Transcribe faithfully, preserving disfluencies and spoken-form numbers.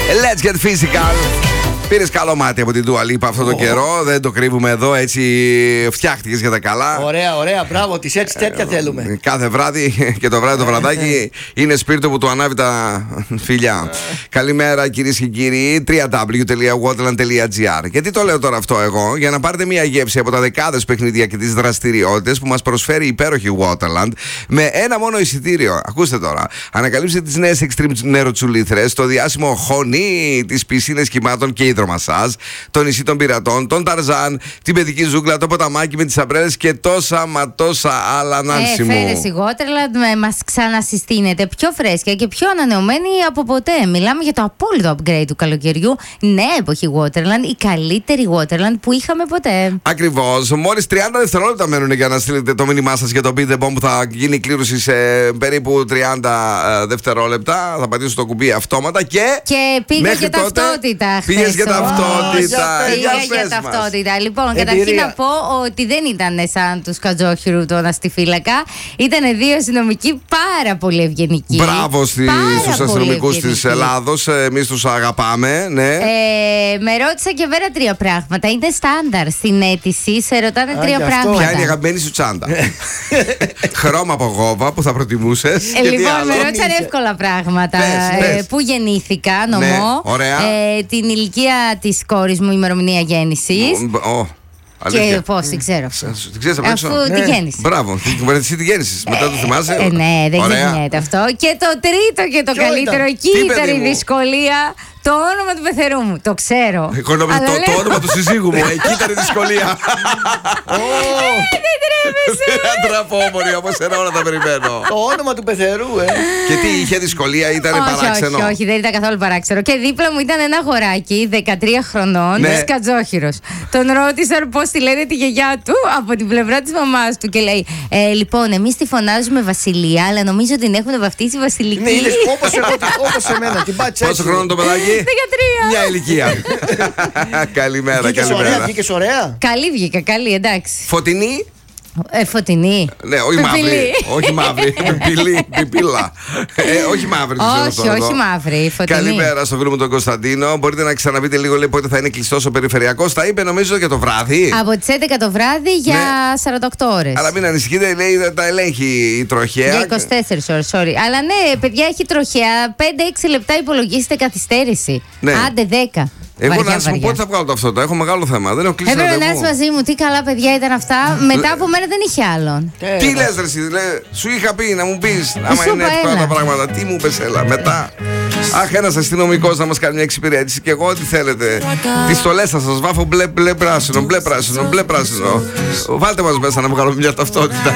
Let's get physical. Πήρες καλό μάτι από την Dua Lipa αυτό το oh. καιρό. Δεν το κρύβουμε εδώ, έτσι φτιάχτηκες για τα καλά. Ωραία, ωραία, μπράβο, τις έτσι τέτοια θέλουμε. Κάθε βράδυ και το βράδυ το βραδάκι είναι σπίρτο που του ανάβει τα φιλιά. Καλημέρα κυρίες και κύριοι. double-u double-u double-u τελεία waterland τελεία gr. Γιατί το λέω τώρα αυτό εγώ? Για να πάρετε μια γεύση από τα δεκάδες παιχνίδια και τις δραστηριότητες που μας προσφέρει η υπέροχη Waterland με ένα μόνο εισιτήριο. Ακούστε τώρα. Ανακαλύψτε τις νέες Extreme νεροτσουλήθρες, το διάσημο χωνί, τις πισίνες κυμάτων και υδρομασάζ, το νησί των πειρατών, τον Ταρζάν, την παιδική ζούγκλα, το ποταμάκι με τις αμπρέλες και τόσα μα τόσα άλλα ανάλυση μου. Εφαίρεση η Waterland μας ξανασυστήνεται πιο φρέσκια και πιο ανανεωμένη από ποτέ. Μιλάμε για το απόλυτο upgrade του καλοκαιριού. Νέα εποχή Waterland, η καλύτερη Waterland που είχαμε ποτέ. Ακριβώς. Μόλις τριάντα δευτερόλεπτα μένουν για να στείλετε το μήνυμά σας για το Beat the Bomb που θα γίνει η κλήρωση σε περίπου τριάντα δευτερόλεπτα. Θα πατήσω το κουμπί αυτόματα και. Και πήγα για ταυτότητα. Πήγες για ταυτότητα. Πήγα για ταυτότητα. Λοιπόν, καταρχήν να πω ότι δεν ήταν σαν τους Κατζόχυρου το αστιφύλακα. Ήταν δύο αστυνομικοί πάρα πολύ ευγενικοί. Μπράβο στους αστυνομικούς της Ελλάδος. Εμείς τους αγαπάμε, ναι. Ε, με ρώτησα και βέβαια τρία πράγματα. Είναι στάνταρ στην αίτηση. Σε ρωτάνε Α, τρία πράγματα. Ποια είναι η αγαπημένη σου τσάντα? Χρώμα από γόβα που θα προτιμούσες. Ε, λοιπόν, με ρώτησαν εύκολα πράγματα. Πες, πες. Ε, πού γεννήθηκα, νομό. Ναι, ωραία. Ε, την ηλικία της κόρης μου, ημερομηνία γέννησης. Oh. Και πώς, την ξέρω. Την ξέρεις απ' έξω. Αφού τη γέννηση. Μπράβο, εσύ τη γέννησης. Μετά το θυμάσαι. Ε, ναι, δεν γεννιέται αυτό. Και το τρίτο και το καλύτερο, εκεί ήταν η δυσκολία. Το όνομα του πεθερού μου. Το ξέρω. Εγώ νόμιζα το, το όνομα του συζύγου μου. Εκεί ήταν η δυσκολία. Δεν τρέπεσαι. Δεν τραπώ, μωρή, από σένα όλα τα περιμένω. Το όνομα του πεθερού, ε. Και τι, είχε δυσκολία, ήταν παράξενο? Όχι, όχι, δεν ήταν καθόλου παράξενο. Και δίπλα μου ήταν ένα αγοράκι δεκατρία χρονών, ναι. Κατζόχυρος. Τον ρώτησαν πώς τη λένε τη γιαγιά του από την πλευρά της μαμάς του. Και λέει, ε, λοιπόν, εμείς τη φωνάζουμε Βασιλεία, αλλά νομίζω ότι την έχουν βαφτίσει Βασιλική. Ναι, είδες όπως εμένα, την πάτησα. Πόσο χρόνο το παιδάκι? δεκατρία. Μια ηλικία. Καλημέρα, καλημέρα. Βγήκες ωραία. Καλή βγήκα, καλή, εντάξει. Φωτεινή. Ε, φωτεινή. Ναι, όχι μαύρη. Όχι μαύρη. Πιπιλή, πιπίλα. Ε, όχι μαύρη. Όχι, όχι μαύρη. Φωτεινή. Καλημέρα στο φίλο μου τον Κωνσταντίνο. Μπορείτε να ξαναπείτε λίγο, λέει, πότε θα είναι κλειστό ο περιφερειακός? Τα είπε νομίζω για το βράδυ. Από τις έντεκα το βράδυ για ναι. σαράντα οκτώ ώρες. Αλλά μην ανησυχείτε, λέει, τα ελέγχει η τροχέα. Για είκοσι τέσσερις ώρες, sorry. Αλλά ναι, παιδιά, έχει τροχέα. πέντε έξι λεπτά υπολογίστε καθυστέρηση. Ναι. Άντε δέκα. Εγώ βαριά, να σου πω πότε θα βγάλω ταυτότητα. Έχω μεγάλο θέμα. Δεν έχω κλείσει. Έπρεπε να έρθει μαζί μου. Τι καλά παιδιά ήταν αυτά. Μετά από μένα δεν είχε άλλον. Τι λες, ρε, εσύ, λέ, σου είχα πει να μου πει. Άμα είναι εύκολα τα πράγματα, τι μου πες, έλα. Μετά. Αχ, ένας αστυνομικός να μας κάνει μια εξυπηρέτηση. Και εγώ ό,τι θέλετε. Τι στολές θα σας βάφω μπλε, μπλε πράσινο, μπλε πράσινο, μπλε πράσινο. Βάλτε μας μέσα να βγάλω μια ταυτότητα.